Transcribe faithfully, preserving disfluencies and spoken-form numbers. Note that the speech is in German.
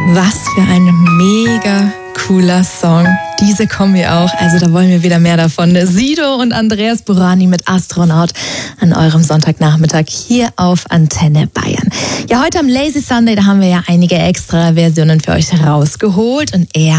Was für ein mega cooler Song. Diese Kombi auch, also da wollen wir wieder mehr davon. Sido und Andreas Burani mit Astronaut an eurem Sonntagnachmittag hier auf Antenne Bayern. Ja, heute am Lazy Sunday, da haben wir ja einige extra Versionen für euch rausgeholt und er